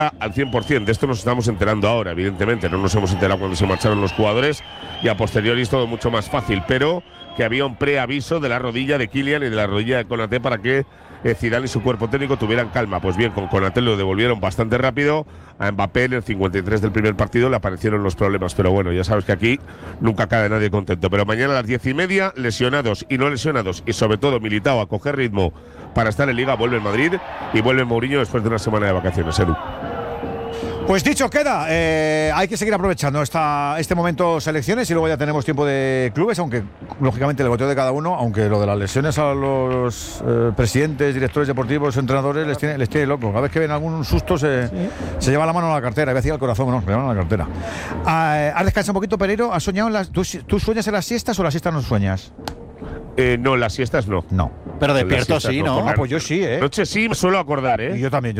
al 100%. De esto nos estamos enterando ahora, evidentemente. No nos hemos enterado cuando se marcharon los jugadores y a posteriori es todo mucho más fácil. Pero que había un preaviso de la rodilla de Kylian y de la rodilla de Konaté para que Zidane y su cuerpo técnico tuvieran calma. Pues bien, con Konaté lo devolvieron bastante rápido. A Mbappé en el 53 del primer partido le aparecieron los problemas. Pero bueno, ya sabes que aquí nunca cae nadie contento. Pero mañana a las 10:30, lesionados y no lesionados, y sobre todo Militao a coger ritmo para estar en Liga, vuelve el Madrid y vuelve Mourinho después de una semana de vacaciones. Edu. Pues dicho queda, hay que seguir aprovechando este momento selecciones y luego ya tenemos tiempo de clubes, aunque lógicamente el boteo de cada uno, aunque lo de las lesiones a los presidentes, directores deportivos, entrenadores les tiene loco. Cada vez que ven algún susto se lleva la mano a la cartera, iba a decir al corazón, no, le van a la cartera. ¿Has descansado un poquito, Pereiro? ¿Has soñado ¿Tú sueñas en las siestas o las siestas no sueñas? No, las siestas no. No. Pero despierto sí, ¿no? Ah, pues yo sí, Noche sí, me suelo acordar, Y yo también.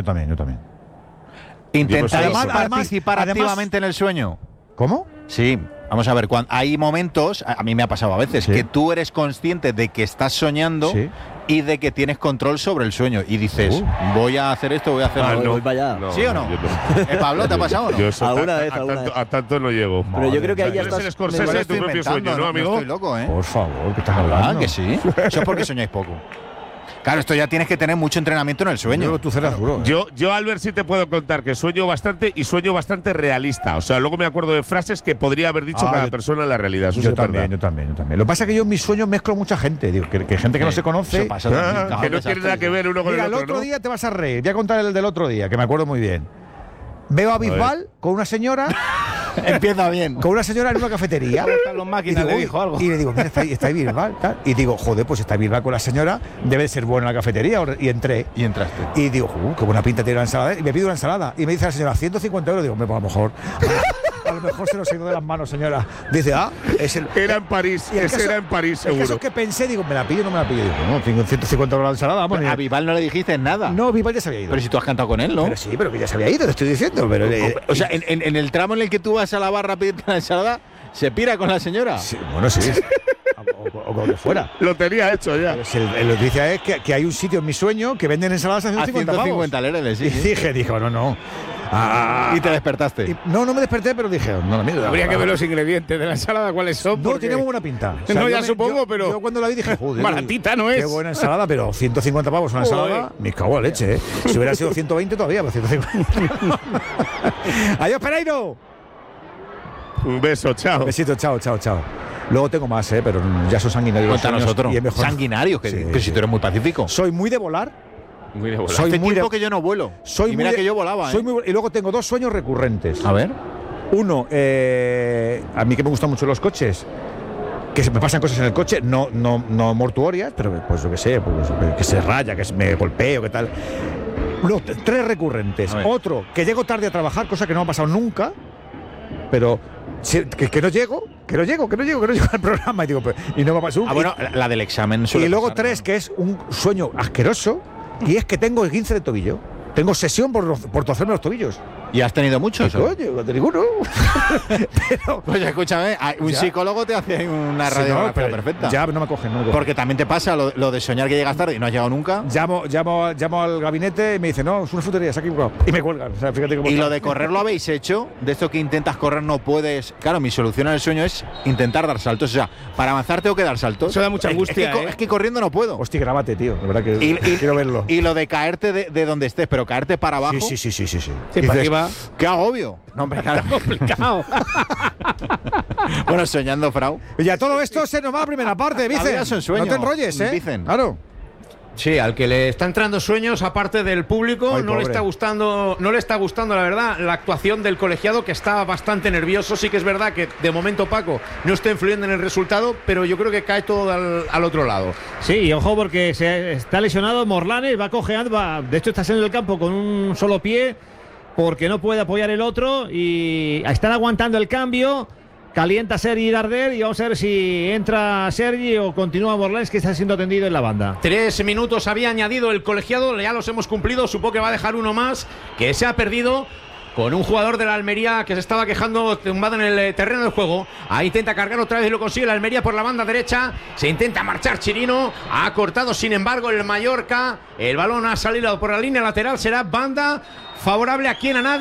¿Intentáis Además, participar activamente en el sueño? ¿Cómo? Sí. Vamos a ver, hay momentos, a mí me ha pasado a veces, que tú eres consciente de que estás soñando y de que tienes control sobre el sueño. Y dices, voy a hacer esto, voy a hacer no, voy para allá. No, ¿Sí o no? Pablo, ¿te ha pasado o no? Yo eso Alguna vez. A tanto no llego. Pero yo creo que ahí ya Eres estás… el Scorsese de tu propio sueño, ¿no, amigo? No estoy loco, ¿eh? Por favor, ¿qué estás hablando? Que sí. Eso es porque soñáis poco. Claro, esto ya tienes que tener mucho entrenamiento en el sueño. Tú serás duro. Yo, Albert, sí te puedo contar que sueño bastante y sueño bastante realista. O sea, luego me acuerdo de frases que podría haber dicho cada persona en la realidad. Eso yo también. Lo que pasa es que yo en mis sueños mezclo mucha gente. Digo, que gente que no se conoce. Pasa que no tiene nada que ver uno con Mira, el otro. el otro día te vas a reír. Voy a contar el del otro día, que me acuerdo muy bien. Veo a Bisbal con una señora. Empieza bien. Con una señora en una cafetería. Los máquinas, le dijo algo. Y le digo, mira, está ahí Bisbal, tal. Y digo, joder, pues está Bisbal con la señora, debe ser buena la cafetería. Y entré. Y entraste. Y digo, qué buena pinta tiene la ensalada. Y me pido una ensalada. Y me dice la señora, 150 euros. Digo, pues a lo mejor. A lo mejor se nos ha ido de las manos, señora. Dice, era en París. Ese era en París, seguro. Eso que pensé, digo, ¿me la pillo o no me la pillo? Digo, no, tengo 150 euros la ensalada. Vamos, a Bisbal no le dijiste nada. No, Bisbal ya se había ido. Pero si tú has cantado con él, ¿no? Pero sí, pero que ya se había ido, te estoy diciendo. Pero, o sea, en el tramo en el que tú vas a la barra a pedirte la ensalada, ¿se pira con la señora? Sí, bueno, sí. o con lo que fuera. Lo tenía hecho ya. Lo que dice es que hay un sitio en mi sueño que venden ensaladas a 150 lereles, sí. Y dije, no. Y te despertaste. No me desperté, pero dije, no, mira. Habría que ver los ingredientes de la ensalada, cuáles son. No, tiene muy buena pinta. O sea, no, ya supongo, pero. Yo cuando la vi dije, joder. Baratita no es. Qué buena ensalada, pero 150 pavos una ensalada. Me cago a leche, ¿eh? Si hubiera sido 120 todavía, pero 150. Adiós, Pereiro. Un beso, chao. Un besito, chao. Luego tengo más, pero ya son sanguinarios. Cuéntanos otro. Sanguinarios, pero si tú eres muy pacífico. Soy muy de volar. Hace tiempo que yo no vuelo. Y mira que yo volaba. Y luego tengo dos sueños recurrentes. A ver. Uno, a mí que me gustan mucho los coches, que me pasan cosas en el coche, no mortuorias, pero pues yo que sé, pues, que se raya, que me golpeo, que tal. No, tres recurrentes. Otro, que llego tarde a trabajar, cosa que no me ha pasado nunca, pero que no llego al programa y no me ha pasado. Bueno, la del examen. Y luego tres, que es un sueño asqueroso, y es que tengo esguince de tobillo. Tengo sesión por torcerme los tobillos. ¿Y has tenido muchos? Coño, no tengo ninguno. Pero, pues escúchame, un psicólogo te hace una radiografía perfecta. Ya no me cogen. Porque también te pasa lo de soñar que llegas tarde y no has llegado nunca. Llamo al gabinete y me dice, no, es una frutería, se ha equivocado. Y me cuelgan. O sea, fíjate cómo ¿Y está. lo de correr lo habéis hecho? De esto que intentas correr no puedes. Claro, mi solución al sueño es intentar dar saltos. O sea, para avanzar tengo que dar saltos. Eso da mucha angustia. Es que corriendo no puedo. Hostia, grábate, tío. La verdad que quiero verlo. Y lo de caerte de donde estés, pero caerte para abajo. Sí. Sí, para arriba. ¡Qué agobio! No, hombre, claro, complicado. Bueno, soñando, Frau. Y a todo esto se nos va la primera parte, Vicen. No te enrolles, Vicen. Claro. Sí, al que le está entrando sueños, aparte del público, no le está gustando, la verdad, la actuación del colegiado, que está bastante nervioso. Sí que es verdad que de momento Paco no está influyendo en el resultado, pero yo creo que cae todo al otro lado. Sí, y ojo porque se está lesionado Morlanes, va cojeando, de hecho está saliendo del campo con un solo pie porque no puede apoyar el otro y están aguantando el cambio. Calienta Sergi Darder y vamos a ver si entra Sergi o continúa Morlanes, que está siendo atendido en la banda. 3 minutos había añadido el colegiado, ya los hemos cumplido, supongo que va a dejar uno más, que se ha perdido con un jugador de la Almería que se estaba quejando tumbado en el terreno del juego. Ahí intenta cargar otra vez y lo consigue la Almería por la banda derecha. Se intenta marchar Chirino, ha cortado sin embargo el Mallorca. El balón ha salido por la línea lateral, será banda favorable a quién, a nadie.